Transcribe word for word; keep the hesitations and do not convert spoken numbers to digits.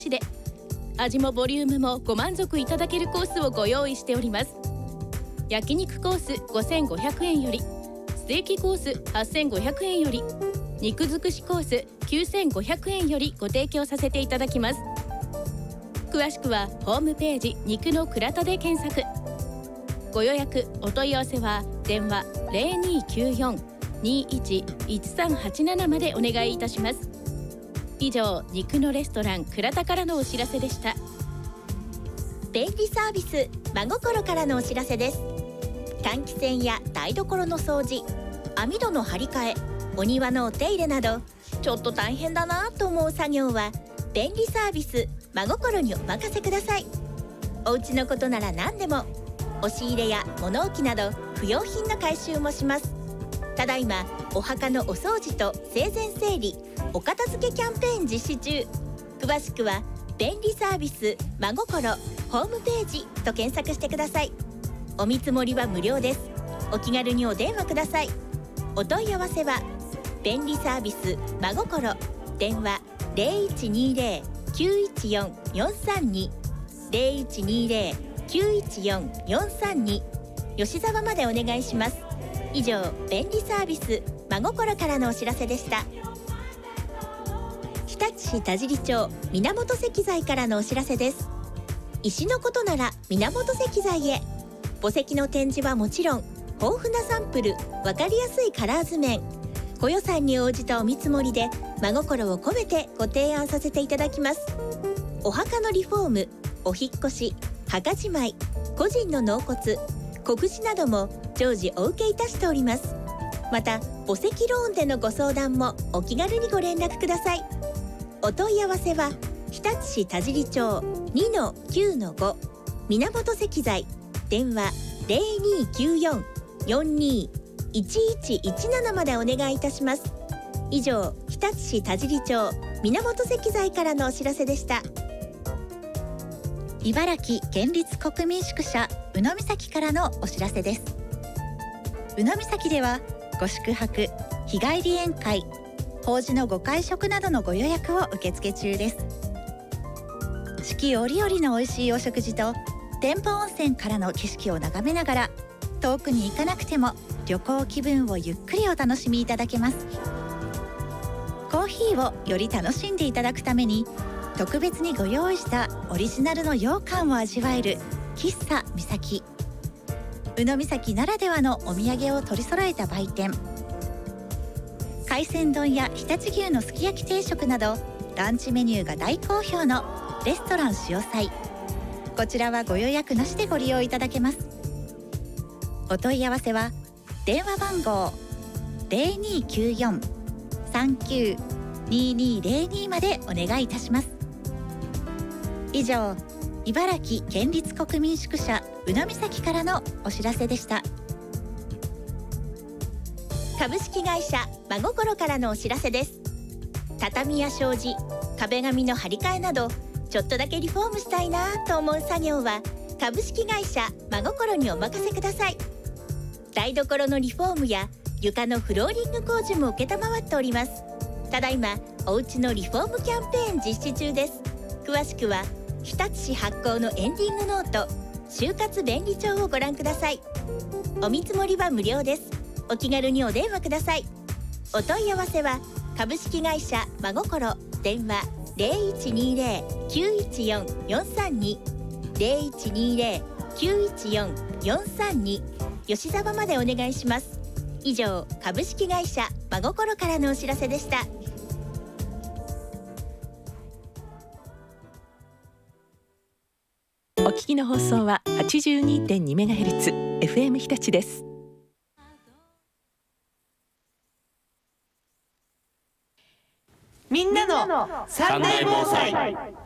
で味もボリュームもご満足いただけるコースをご用意しております。焼肉コースごせんごひゃくえんより、ステーキコースはっせんごひゃくえんより、肉尽くしコースきゅうせんごひゃくえんよりご提供させていただきます。詳しくはホームページ肉の倉田で検索。ご予約お問い合わせは電話 ゼロにきゅうよん にいちいちさんはちなな までお願いいたします。以上、肉のレストラン倉田からのお知らせでした。 便利サービス真心からのお知らせです。換気扇や台所の掃除、網戸の張り替え、お庭のお手入れなどちょっと大変だなと思う作業は便利サービス真心にお任せください。お家のことなら何でも、押し入れや物置など不要品の回収もします。ただいまお墓のお掃除と生前整理、お片付けキャンペーン実施中。詳しくは便利サービス真心ホームページと検索してください。お見積もりは無料です。お気軽にお電話ください。お問い合わせは便利サービス真心電話 ゼロいちにゼロ きゅういちよん よんさんに ゼロいちにゼロ きゅういちよん よんさんに 吉沢までお願いします。以上、便利サービス真心からのお知らせでした。日立市田尻町源石材からのお知らせです。石のことなら源石材へ。墓石の展示はもちろん、豊富なサンプル、わかりやすいカラー図面、ご予算に応じたお見積もりで真心を込めてご提案させていただきます。お墓のリフォーム、お引越し、墓じまい、個人の納骨、告示なども常時お受けいたしております。また墓石ローンでのご相談もお気軽にご連絡ください。お問い合わせは日立市田尻町 にのきゅうのご 源石材、電話 ゼロにきゅうよん よんにいちいちいちなな までお願いいたします。以上、日立市田尻町源石材からのお知らせでした。 茨城県立国民宿舎宇野岬からのお知らせです。宇野岬ではご宿泊、日帰り宴会、法事のご会食などのご予約を受付中です。四季折々の美味しいお食事と天保温泉からの景色を眺めながら、遠くに行かなくても旅行気分をゆっくりお楽しみいただけます。コーヒーをより楽しんでいただくために、特別にご用意したオリジナルの羊羹を味わえる喫茶みさき。宇野岬ならではのお土産を取り揃えた売店、海鮮丼や常陸牛のすき焼き定食などランチメニューが大好評のレストラン潮祭。こちらはご予約なしでご利用いただけます。お問い合わせは電話番号 ゼロにきゅうよん さんきゅう ににゼロに までお願いいたします。以上、茨城県立国民宿舎宇野岬からのお知らせでした。 株式会社真心からのお知らせです。畳や障子、壁紙の張り替えなどちょっとだけリフォームしたいなと思う作業は株式会社真心にお任せください。台所のリフォームや床のフローリング工事も承っております。ただいまおうちのリフォームキャンペーン実施中です。詳しくは日立市発行のエンディングノート就活便利帳をご覧ください。お見積もりは無料です。お気軽にお電話ください。お問い合わせは株式会社真心電話 ゼロいちにゼロ きゅういちよん よんさんに ゼロいちにゼロ きゅういちよん よんさんに 吉沢までお願いします。以上、株式会社真心からのお知らせでした。 お聞きの放送は はちじゅうにてんにメガヘルツ エフエム 日立です。 みんなのサンデー防災。